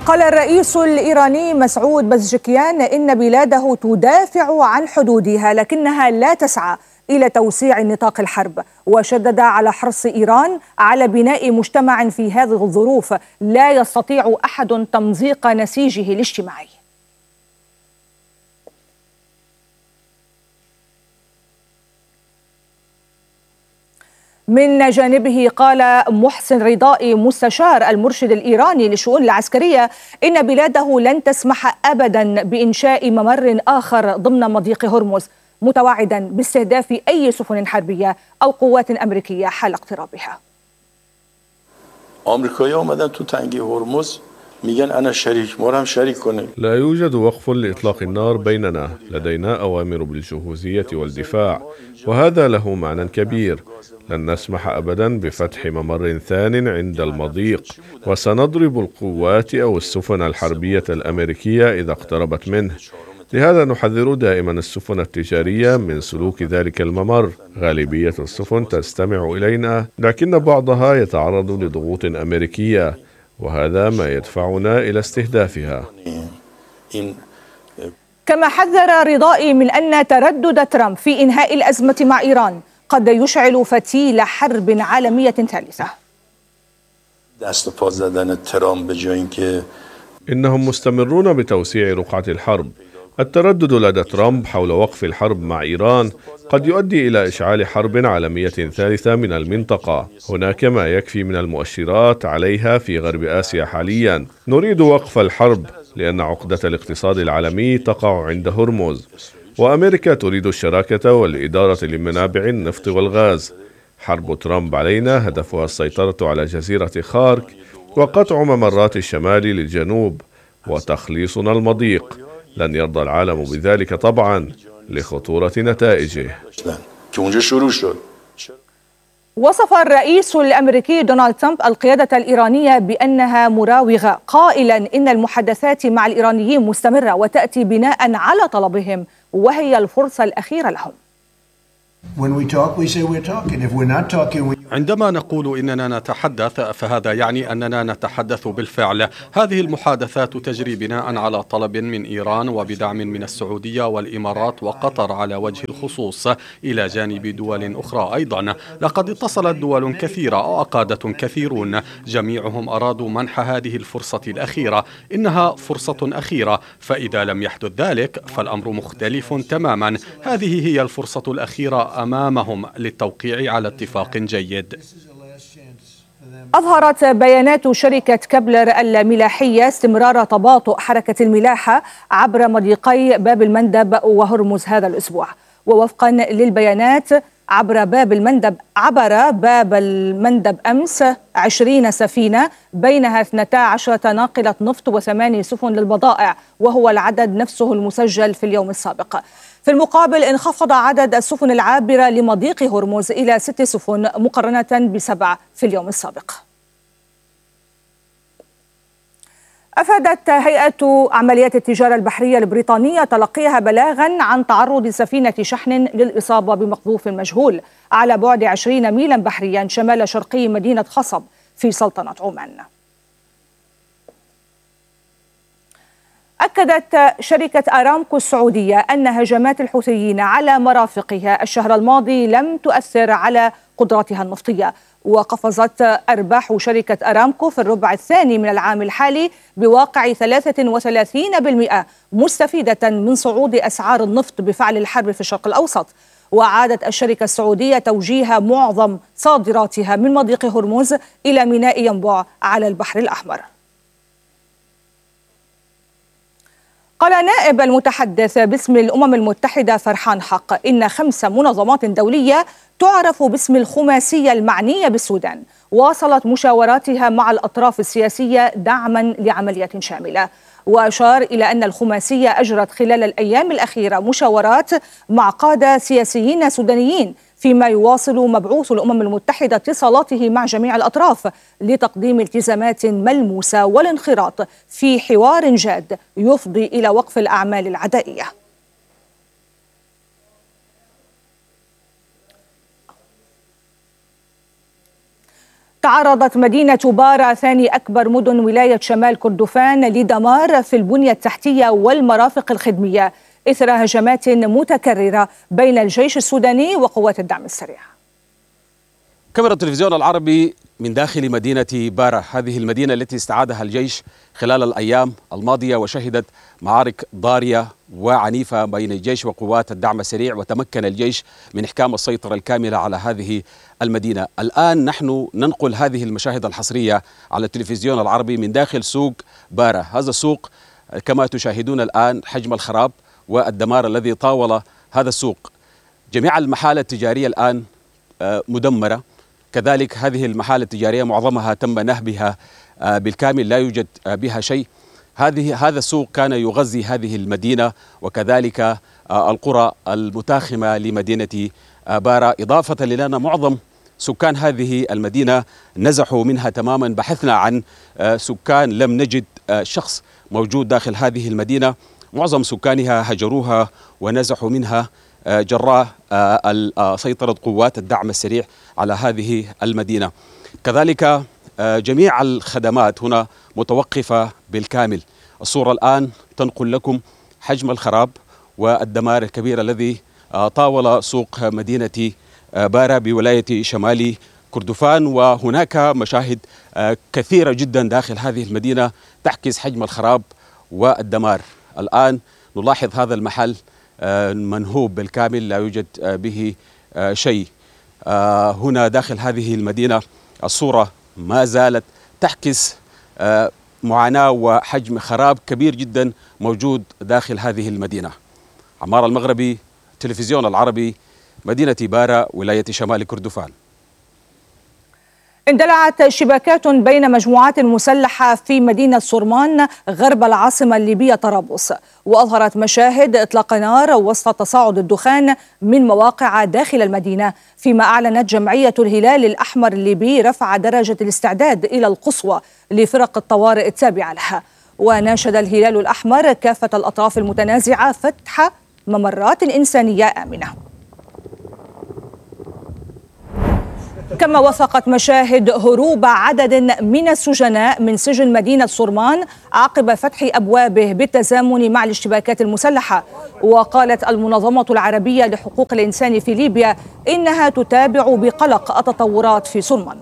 قال الرئيس الإيراني مسعود بزشكيان إن بلاده تدافع عن حدودها لكنها لا تسعى إلى توسيع نطاق الحرب، وشدد على حرص إيران على بناء مجتمع في هذه الظروف لا يستطيع أحد تمزيق نسيجه الاجتماعي. من جانبه قال محسن رضائي مستشار المرشد الإيراني للشؤون العسكرية إن بلاده لن تسمح أبدا بإنشاء ممر آخر ضمن مضيق هرمز، متوعدا باستهداف أي سفن حربية أو قوات أمريكية حال اقترابها. لا يوجد وقف لإطلاق النار بيننا، لدينا أوامر بالجهوزية والدفاع، وهذا له معنى كبير. لن نسمح أبدا بفتح ممر ثان عند المضيق، وسنضرب القوات أو السفن الحربية الأمريكية إذا اقتربت منه. لهذا نحذر دائما السفن التجارية من سلوك ذلك الممر. غالبية السفن تستمع إلينا، لكن بعضها يتعرض لضغوط أمريكية، وهذا ما يدفعنا إلى استهدافها. كما حذر رضائي من أن تردد ترامب في إنهاء الأزمة مع إيران قد يشعل فتيل حرب عالمية ثالثة. إنهم مستمرون بتوسيع رقعة الحرب. التردد لدى ترامب حول وقف الحرب مع إيران قد يؤدي إلى إشعال حرب عالمية ثالثة من المنطقة. هناك ما يكفي من المؤشرات عليها في غرب آسيا حاليا. نريد وقف الحرب لأن عقدة الاقتصاد العالمي تقع عند هرمز، وأمريكا تريد الشراكة والإدارة لمنابع النفط والغاز. حرب ترامب علينا هدفها السيطرة على جزيرة خارك وقطع ممرات الشمال للجنوب وتخليصنا المضيق. لن يرضى العالم بذلك طبعا لخطورة نتائجه. وصف الرئيس الأمريكي دونالد ترامب القيادة الإيرانية بأنها مراوغة، قائلا إن المحادثات مع الإيرانيين مستمرة وتأتي بناء على طلبهم، وهي الفرصة الأخيرة لهم. عندما نقول إننا نتحدث فهذا يعني أننا نتحدث بالفعل. هذه المحادثات تجري بناء على طلب من إيران وبدعم من السعودية والإمارات وقطر على وجه الخصوص، إلى جانب دول أخرى أيضا. لقد اتصلت دول كثيرة وقادة كثيرون، جميعهم أرادوا منح هذه الفرصة الأخيرة. إنها فرصة أخيرة، فإذا لم يحدث ذلك فالأمر مختلف تماما. هذه هي الفرصة الأخيرة أمامهم للتوقيع على اتفاق جيد. أظهرت بيانات شركة كبلر الملاحية استمرار تباطؤ حركة الملاحة عبر مضيقي باب المندب وهرمز هذا الأسبوع. ووفقا للبيانات عبر باب المندب أمس 20 سفينة، بينها 12 ناقلة نفط و8 سفن للبضائع، وهو العدد نفسه المسجل في اليوم السابق. في المقابل انخفض عدد السفن العابرة لمضيق هرمز إلى 6 سفن مقارنة ب7 في اليوم السابق. أفادت هيئة عمليات التجارة البحرية البريطانية تلقيها بلاغا عن تعرض سفينة شحن للإصابة بمقذوف مجهول على بعد 20 ميلا بحريا شمال شرقي مدينة خصب في سلطنة عمان. أكدت شركة أرامكو السعودية أن هجمات الحوثيين على مرافقها الشهر الماضي لم تؤثر على قدراتها النفطية. وقفزت أرباح شركة أرامكو في الربع الثاني من العام الحالي بواقع 33%، مستفيدة من صعود أسعار النفط بفعل الحرب في الشرق الأوسط. وعادت الشركة السعودية توجيه معظم صادراتها من مضيق هرمز إلى ميناء ينبع على البحر الأحمر. قال نائب المتحدث باسم الأمم المتحدة فرحان حق إن 5 منظمات دولية تعرف باسم الخماسية المعنية بالسودان واصلت مشاوراتها مع الأطراف السياسية دعما لعملية شاملة. وأشار إلى أن الخماسية أجرت خلال الأيام الأخيرة مشاورات مع قادة سياسيين سودانيين، فيما يواصل مبعوث الأمم المتحدة اتصالاته مع جميع الأطراف لتقديم التزامات ملموسة والانخراط في حوار جاد يفضي إلى وقف الأعمال العدائية. تعرضت مدينة بارا ثاني أكبر مدن ولاية شمال كردفان لدمار في البنية التحتية والمرافق الخدمية إثر هجمات متكررة بين الجيش السوداني وقوات الدعم السريع. كاميرا التلفزيون العربي من داخل مدينة بارا، هذه المدينة التي استعادها الجيش خلال الأيام الماضية وشهدت معارك ضارية وعنيفة بين الجيش وقوات الدعم السريع، وتمكن الجيش من إحكام السيطرة الكاملة على هذه المدينة. الآن نحن ننقل هذه المشاهد الحصرية على التلفزيون العربي من داخل سوق بارا. هذا السوق كما تشاهدون الآن حجم الخراب والدمار الذي طاول هذا السوق. جميع المحال التجارية الآن مدمرة، كذلك هذه المحال التجارية معظمها تم نهبها بالكامل، لا يوجد بها شيء. هذا السوق كان يغذي هذه المدينة وكذلك القرى المتاخمة لمدينة بارا، إضافة لأن معظم سكان هذه المدينة نزحوا منها تماما. بحثنا عن سكان لم نجد شخص موجود داخل هذه المدينة، معظم سكانها هجروها ونزحوا منها جراء سيطرة قوات الدعم السريع على هذه المدينة. كذلك جميع الخدمات هنا متوقفة بالكامل. الصورة الآن تنقل لكم حجم الخراب والدمار الكبير الذي طاول سوق مدينة بارا بولاية شمال كردفان، وهناك مشاهد كثيرة جدا داخل هذه المدينة تعكس حجم الخراب والدمار. الآن نلاحظ هذا المحل منهوب بالكامل، لا يوجد به شيء. هنا داخل هذه المدينة الصورة ما زالت تعكس معاناة وحجم خراب كبير جدا موجود داخل هذه المدينة. عمار المغربي، تلفزيون العربي، مدينة بارا، ولاية شمال كردفان. اندلعت شباكات بين مجموعات مسلحة في مدينة صرمان غرب العاصمة الليبية طرابلس، وأظهرت مشاهد إطلاق نار وسط تصاعد الدخان من مواقع داخل المدينة، فيما أعلنت جمعية الهلال الأحمر الليبي رفع درجة الاستعداد إلى القصوى لفرق الطوارئ التابعة لها. وناشد الهلال الأحمر كافة الأطراف المتنازعة فتح ممرات إنسانية آمنة. كما وثقت مشاهد هروب عدد من السجناء من سجن مدينة صرمان عقب فتح أبوابه بالتزامن مع الاشتباكات المسلحة. وقالت المنظمة العربية لحقوق الإنسان في ليبيا إنها تتابع بقلق التطورات في صرمان.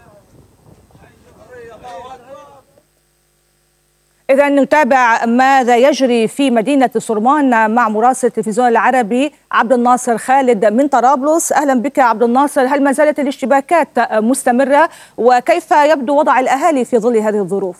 إذا نتابع ماذا يجري في مدينة صرمان مع مراسل التلفزيون العربي عبد الناصر خالد من طرابلس. أهلا بك عبد الناصر. هل ما زالت الاشتباكات مستمرة وكيف يبدو وضع الأهالي في ظل هذه الظروف؟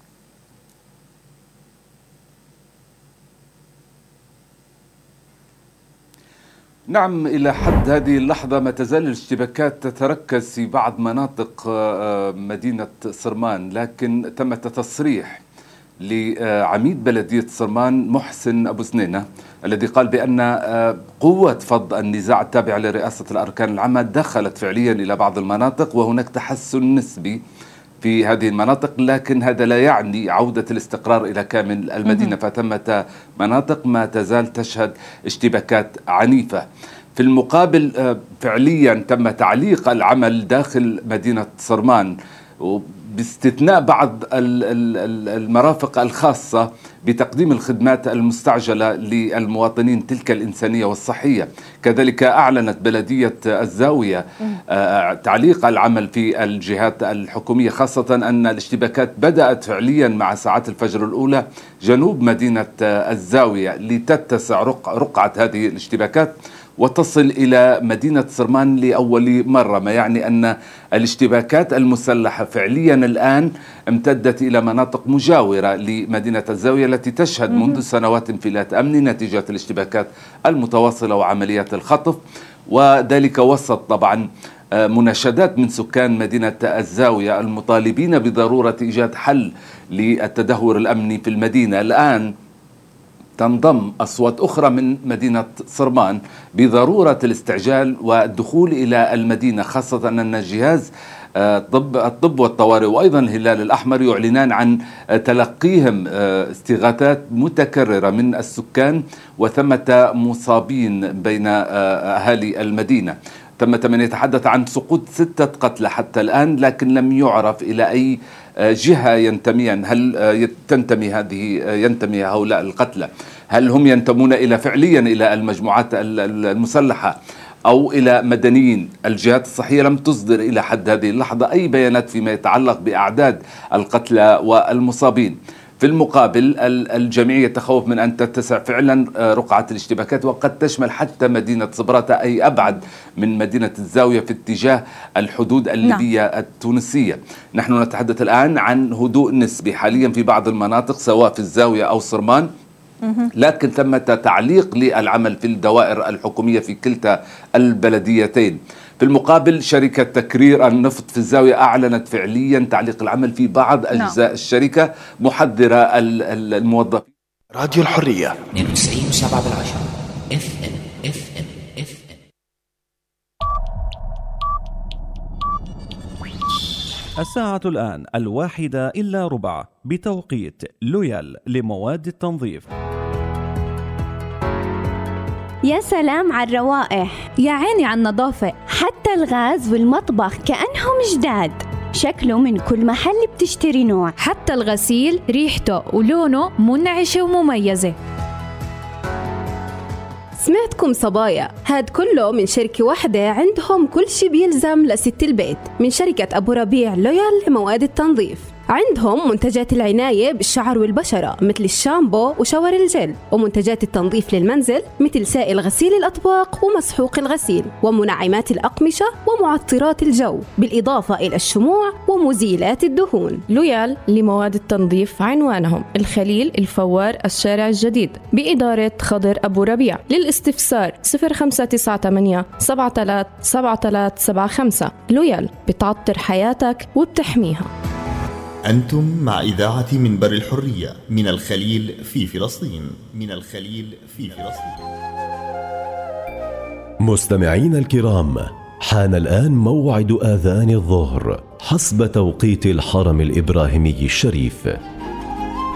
نعم، إلى حد هذه اللحظة ما تزال الاشتباكات تتركز في بعض مناطق مدينة صرمان، لكن تم تصريح لعميد بلدية صرمان محسن أبو سنينة الذي قال بأن قوة فض النزاع التابعة لرئاسة الأركان العامة دخلت فعليا إلى بعض المناطق وهناك تحسن نسبي في هذه المناطق، لكن هذا لا يعني عودة الاستقرار إلى كامل المدينة، فتمت مناطق ما تزال تشهد اشتباكات عنيفة. في المقابل فعليا تم تعليق العمل داخل مدينة صرمان باستثناء بعض المرافق الخاصة بتقديم الخدمات المستعجلة للمواطنين تلك الإنسانية والصحية. كذلك أعلنت بلدية الزاوية تعليق العمل في الجهات الحكومية، خاصة أن الاشتباكات بدأت فعليا مع ساعات الفجر الأولى جنوب مدينة الزاوية لتتسع رقعة هذه الاشتباكات وتصل إلى مدينة صرمان لأول مرة، ما يعني أن الاشتباكات المسلحة فعليا الآن امتدت إلى مناطق مجاورة لمدينة الزاوية التي تشهد منذ سنوات انفلات أمني نتيجة الاشتباكات المتواصلة وعمليات الخطف. وذلك وسط طبعا مناشدات من سكان مدينة الزاوية المطالبين بضرورة إيجاد حل للتدهور الأمني في المدينة. الآن تنضم أصوات أخرى من مدينة صرمان بضرورة الاستعجال والدخول إلى المدينة، خاصة أن جهاز الطب والطوارئ وأيضا الهلال الأحمر يعلنان عن تلقيهم استغاثات متكررة من السكان وثمة مصابين بين أهالي المدينة. تم من يتحدث عن سقوط 6 قتلى حتى الآن، لكن لم يعرف إلى أي جهة ينتميان. هل ينتمي هؤلاء القتلى، هل هم ينتمون فعليا إلى المجموعات المسلحة أو إلى مدنيين؟ الجهات الصحية لم تصدر إلى حد هذه اللحظة أي بيانات فيما يتعلق بأعداد القتلى والمصابين. في المقابل الجميع يتخوف من أن تتسع فعلا رقعة الاشتباكات، وقد تشمل حتى مدينة صبراتة أي أبعد من مدينة الزاوية في اتجاه الحدود الليبية التونسية. نحن نتحدث الآن عن هدوء نسبي حاليا في بعض المناطق سواء في الزاوية أو صرمان، لكن ثمة تعليق للعمل في الدوائر الحكومية في كلتا البلديتين. في المقابل شركة تكرير النفط في الزاوية أعلنت فعليا تعليق العمل في بعض أجزاء الشركة، محذرة الموظفين. راديو الحرية 92.7 FM. الساعة الآن 1:01 بتوقيت لويال لمواد التنظيف. يا سلام على الروائح، يا عيني على النظافة، حتى الغاز والمطبخ كأنهم جداد. شكله من كل محل بتشتري نوع، حتى الغسيل ريحته ولونه منعشة ومميزة. سمعتكم صبايا، هاد كله من شركة واحدة عندهم كل شي بيلزم لست البيت، من شركة أبو ربيع لويال لمواد التنظيف. عندهم منتجات العناية بالشعر والبشرة مثل الشامبو وشاور الجل، ومنتجات التنظيف للمنزل مثل سائل غسيل الأطباق ومسحوق الغسيل، ومنعمات الأقمشة ومعطرات الجو، بالإضافة إلى الشموع ومزيلات الدهون. لويال لمواد التنظيف عنوانهم الخليل الفوار الشارع الجديد بإدارة خضر أبو ربيع. للاستفسار 0598 737375. لويال بتعطر حياتك وبتحميها. أنتم مع إذاعة منبر الحرية من الخليل في فلسطين. مستمعين الكرام، حان الآن موعد آذان الظهر حسب توقيت الحرم الإبراهيمي الشريف.